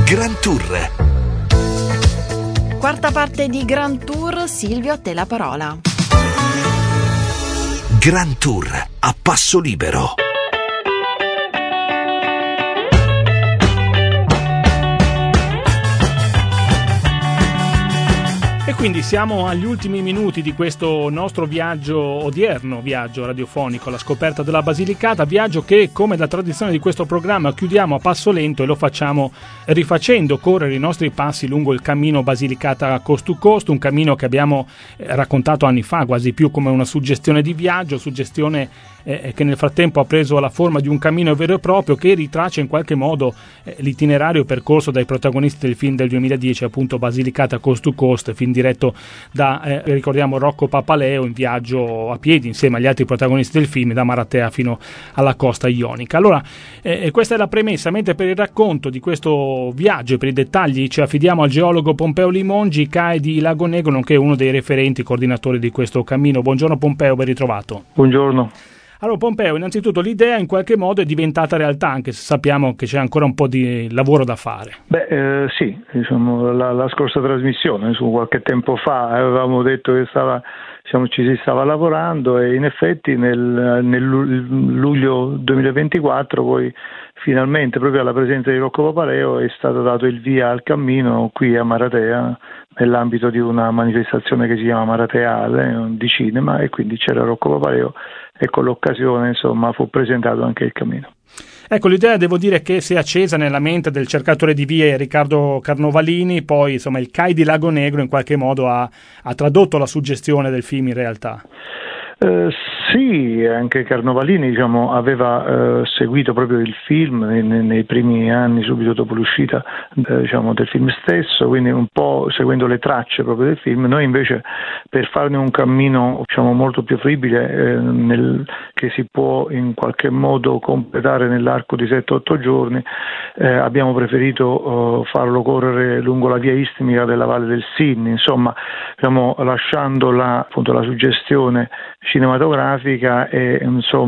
Grand Tour. Quarta parte di Grand Tour, Silvio, a te la parola. Grand Tour a passo libero. E quindi siamo agli ultimi minuti di questo nostro odierno viaggio radiofonico alla scoperta della Basilicata, viaggio che, come da tradizione di questo programma, chiudiamo a passo lento e lo facciamo rifacendo correre i nostri passi lungo il cammino Basilicata Coast to Coast, un cammino che abbiamo raccontato anni fa, quasi più come una suggestione di viaggio, suggestione che nel frattempo ha preso la forma di un cammino vero e proprio che ritraccia in qualche modo l'itinerario percorso dai protagonisti del film del 2010, appunto Basilicata Coast to Coast, film diretto da, ricordiamo, Rocco Papaleo, in viaggio a piedi insieme agli altri protagonisti del film da Maratea fino alla costa ionica. Allora, questa è la premessa, mentre per il racconto di questo viaggio e per i dettagli ci affidiamo al geologo Pompeo Limongi, CAE di Lago Negro, nonché uno dei referenti coordinatori di questo cammino. Buongiorno Pompeo, ben ritrovato. Buongiorno. Allora Pompeo, innanzitutto l'idea in qualche modo è diventata realtà, anche se sappiamo che c'è ancora un po' di lavoro da fare. Sì, diciamo, la scorsa trasmissione, su qualche tempo fa, avevamo detto che ci si stava lavorando e in effetti nel luglio 2024 poi finalmente, proprio alla presenza di Rocco Papaleo, è stato dato il via al cammino qui a Maratea nell'ambito di una manifestazione che si chiama Marateale di cinema, e quindi c'era Rocco Papaleo e con l'occasione insomma fu presentato anche il cammino. Ecco, l'idea devo dire che si è accesa nella mente del cercatore di vie Riccardo Carnovalini, poi insomma il CAI di Lago Negro in qualche modo ha tradotto la suggestione del film in realtà. Sì, anche Carnovalini aveva seguito proprio il film nei primi anni subito dopo l'uscita del film stesso, quindi un po' seguendo le tracce proprio del film. Noi invece, per farne un cammino molto più fruibile, che si può in qualche modo completare nell'arco di 7-8 giorni, abbiamo preferito farlo correre lungo la via istmica della Valle del Sinni, insomma lasciando appunto la suggestione cinematografica e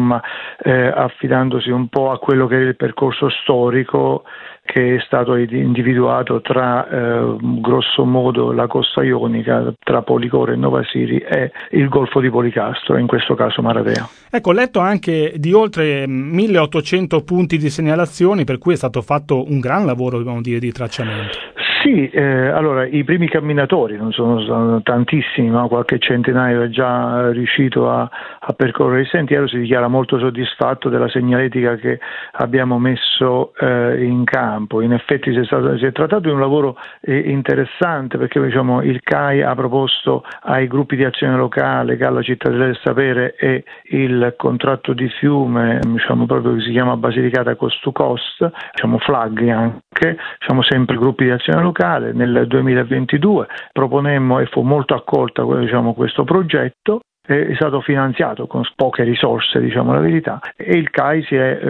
affidandosi un po' a quello che è il percorso storico che è stato individuato tra grosso modo la costa ionica, tra Policoro e Novasiri, e il golfo di Policastro, in questo caso Maratea. Ecco, ho letto anche di oltre 1800 punti di segnalazioni, per cui è stato fatto un gran lavoro, dobbiamo dire, di tracciamento. Sì, allora i primi camminatori non sono tantissimi, ma qualche centinaio è già riuscito a percorrere il sentiero. Si dichiara molto soddisfatto della segnaletica che abbiamo messo in campo. In effetti si è trattato di un lavoro interessante, perché il CAI ha proposto ai gruppi di azione locale, Galla Cittadella del Sapere e il contratto di fiume, proprio che si chiama Basilicata Coast to Coast, FLAG anche, sempre gruppi di azione locale. Nel 2022 proponemmo, e fu molto accolta questo progetto. È stato finanziato con poche risorse, la verità, e il CAI si è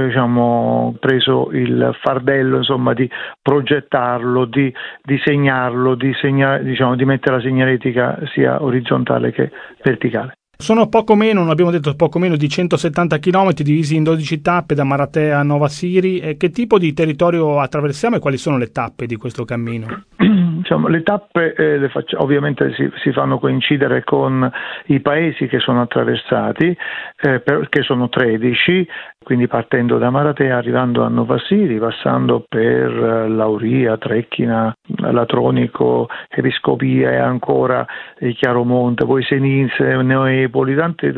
preso il fardello di progettarlo, di disegnarlo, di mettere la segnaletica sia orizzontale che verticale. Sono poco meno di 170 km divisi in 12 tappe da Maratea a Novasiri. Che tipo di territorio attraversiamo e quali sono le tappe di questo cammino? Le tappe ovviamente si fanno coincidere con i paesi che sono attraversati, che sono 13, quindi partendo da Maratea, arrivando a Novasiri, passando per Lauria, Trecchina, Latronico, Episcopia e ancora Chiaromonte, poi Senise, Neoepoli,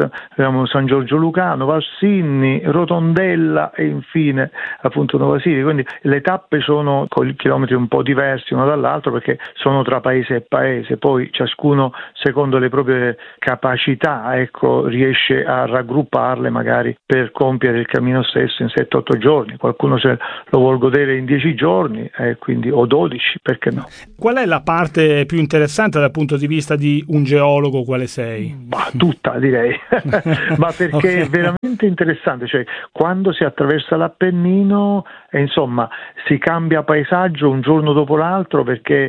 San Giorgio Lucano, Valsinni, Rotondella e infine appunto Novasiri. Quindi le tappe sono con chilometri un po' diversi uno dall'altro, perché sono tra paese e paese, poi ciascuno secondo le proprie capacità riesce a raggrupparle magari per compiere il cammino stesso in 7-8 giorni. Qualcuno se lo vuol godere in 10 giorni, quindi, o 12, perché no? Qual è la parte più interessante dal punto di vista di un geologo quale sei? Tutta, direi, ma perché okay. È veramente interessante, quando si attraversa l'Appennino si cambia paesaggio un giorno dopo l'altro, perché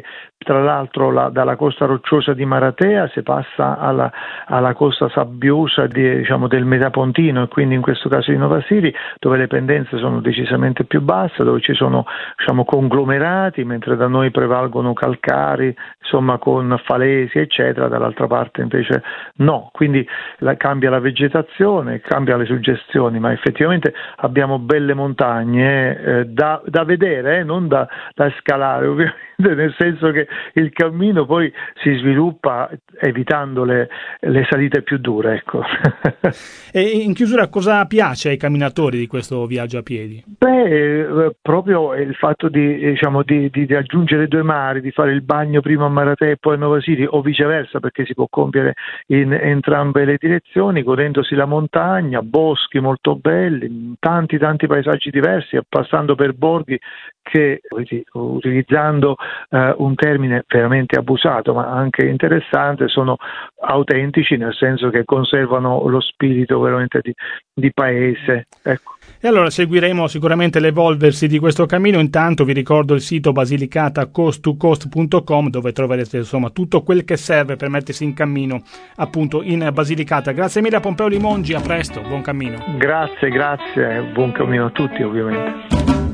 Tra l'altro dalla costa rocciosa di Maratea si passa alla costa sabbiosa del Metapontino, e quindi in questo caso di Nova Siri, dove le pendenze sono decisamente più basse, dove ci sono conglomerati, mentre da noi prevalgono calcari, con falesi eccetera, dall'altra parte invece no, quindi cambia la vegetazione, cambia le suggestioni, ma effettivamente abbiamo belle montagne da vedere, non da scalare ovviamente, nel senso che il cammino poi si sviluppa evitando le salite più dure, ecco. E in chiusura, cosa piace ai camminatori di questo viaggio a piedi? Proprio il fatto di raggiungere due mari, di fare il bagno prima a Maratea e poi a Nova Siri, o viceversa, perché si può compiere in entrambe le direzioni, godendosi la montagna, boschi molto belli, tanti paesaggi diversi, passando per borghi che, utilizzando un termine veramente abusato ma anche interessante, sono autentici, nel senso che conservano lo spirito veramente di paese, ecco. E allora seguiremo sicuramente l'evolversi di questo cammino. Intanto vi ricordo il sito basilicatacoast2coast.com, dove troverete tutto quel che serve per mettersi in cammino appunto in Basilicata. Grazie mille a Pompeo Limongi, a presto, buon cammino. Grazie, buon cammino a tutti ovviamente.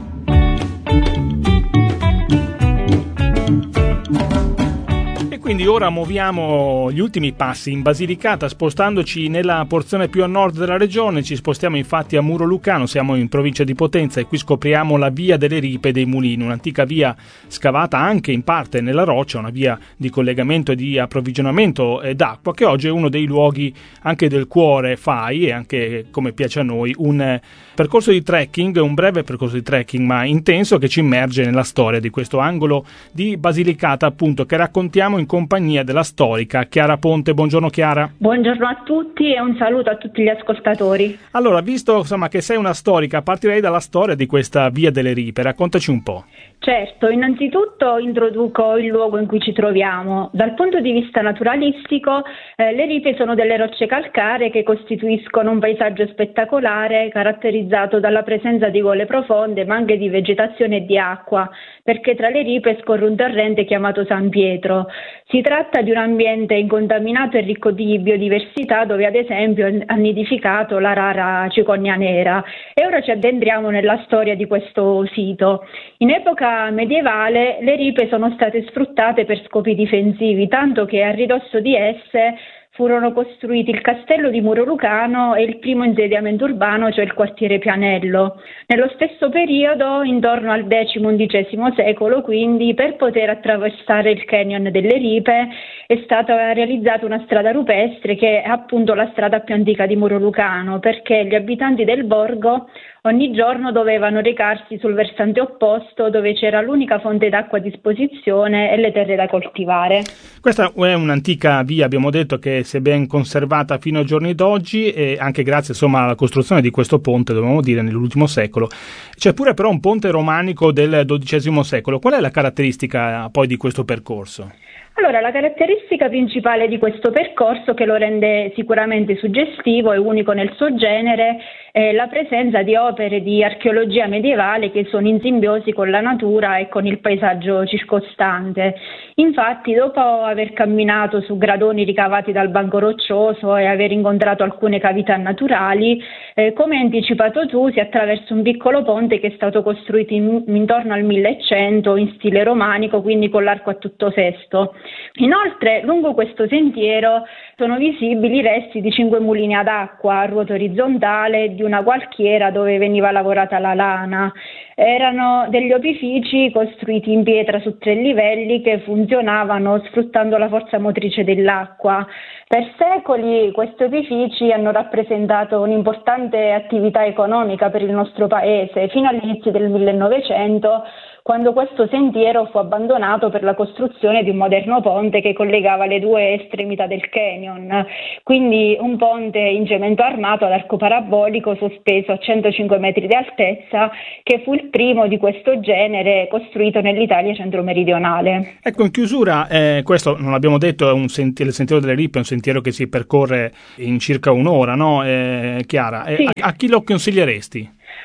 Quindi ora muoviamo gli ultimi passi in Basilicata, spostandoci nella porzione più a nord della regione. Ci spostiamo infatti a Muro Lucano, siamo in provincia di Potenza, e qui scopriamo la via delle Ripe dei Mulini, un'antica via scavata anche in parte nella roccia, una via di collegamento e di approvvigionamento d'acqua, che oggi è uno dei luoghi anche del cuore FAI, e anche, come piace a noi, un percorso di trekking, un breve percorso di trekking ma intenso, che ci immerge nella storia di questo angolo di Basilicata, appunto, che raccontiamo in compagnia della storica Chiara Ponte. Buongiorno Chiara. Buongiorno a tutti e un saluto a tutti gli ascoltatori. Allora, visto che sei una storica, partirei dalla storia di questa via delle Ripe, raccontaci un po'. Certo, innanzitutto introduco il luogo in cui ci troviamo. Dal punto di vista naturalistico, le ripe sono delle rocce calcaree che costituiscono un paesaggio spettacolare caratterizzato dalla presenza di gole profonde, ma anche di vegetazione e di acqua, perché tra le ripe scorre un torrente chiamato San Pietro. Si tratta di un ambiente incontaminato e ricco di biodiversità, dove ad esempio ha nidificato la rara cicogna nera. E ora ci addentriamo nella storia di questo sito. In epoca medievale le ripe sono state sfruttate per scopi difensivi, tanto che a ridosso di esse furono costruiti il castello di Muro Lucano e il primo insediamento urbano, cioè il quartiere Pianello. Nello stesso periodo, intorno al X-XI secolo, quindi, per poter attraversare il canyon delle Ripe è stata realizzata una strada rupestre che è appunto la strada più antica di Muro Lucano, perché gli abitanti del borgo ogni giorno dovevano recarsi sul versante opposto, dove c'era l'unica fonte d'acqua a disposizione e le terre da coltivare. Questa è un'antica via, abbiamo detto, che si è ben conservata fino ai giorni d'oggi, e anche grazie alla costruzione di questo ponte, dobbiamo dire, nell'ultimo secolo. C'è pure però un ponte romanico del XII secolo. Qual è la caratteristica poi di questo percorso? Allora, la caratteristica principale di questo percorso, che lo rende sicuramente suggestivo e unico nel suo genere, è la presenza di opere di archeologia medievale che sono in simbiosi con la natura e con il paesaggio circostante. Infatti, dopo aver camminato su gradoni ricavati dal banco roccioso e aver incontrato alcune cavità naturali, come hai anticipato tu, si attraversa un piccolo ponte che è stato costruito intorno al 1100 in stile romanico, quindi con l'arco a tutto sesto. Inoltre, lungo questo sentiero sono visibili i resti di 5 mulini ad acqua a ruota orizzontale e di una gualchiera dove veniva lavorata la lana. Erano degli opifici costruiti in pietra su 3 livelli che funzionavano sfruttando la forza motrice dell'acqua. Per secoli questi opifici hanno rappresentato un'importante attività economica per il nostro paese, fino all'inizio del 1900, quando questo sentiero fu abbandonato per la costruzione di un moderno ponte che collegava le due estremità del canyon, quindi un ponte in cemento armato ad arco parabolico sospeso a 105 metri di altezza, che fu il primo di questo genere costruito nell'Italia centro-meridionale. Ecco, in chiusura, questo non l'abbiamo detto, è il Sentiero delle Ripe, è un sentiero che si percorre in circa un'ora, no, Chiara? Sì. A chi lo consiglieresti?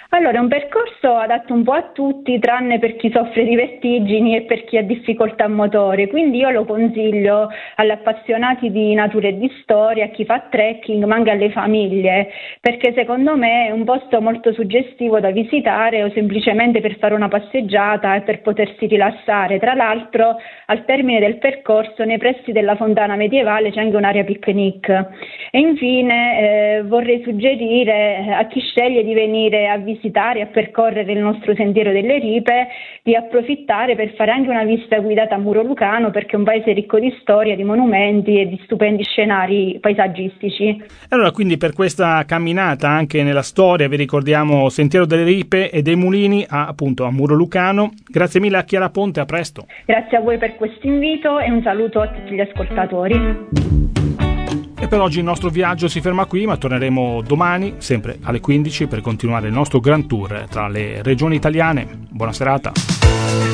Allora, è un percorso adatto un po' a tutti, tranne per chi soffre di vertigini e per chi ha difficoltà motorie, quindi io lo consiglio agli appassionati di natura e di storia, a chi fa trekking, ma anche alle famiglie, perché secondo me è un posto molto suggestivo da visitare o semplicemente per fare una passeggiata e per potersi rilassare. Tra l'altro, al termine del percorso, nei pressi della fontana medievale c'è anche un'area picnic. E infine vorrei suggerire a chi sceglie di venire a visitare, a percorrere il nostro sentiero delle Ripe, di approfittare per fare anche una visita guidata a Muro Lucano, perché è un paese ricco di storia, di monumenti e di stupendi scenari paesaggistici. Allora, quindi per questa camminata anche nella storia vi ricordiamo Sentiero delle Ripe e dei Mulini appunto a Muro Lucano. Grazie mille a Chiara Ponte, a presto. Grazie a voi per questo invito e un saluto a tutti gli ascoltatori. E per oggi il nostro viaggio si ferma qui, ma torneremo domani, sempre alle 15, per continuare il nostro Grand Tour tra le regioni italiane. Buona serata.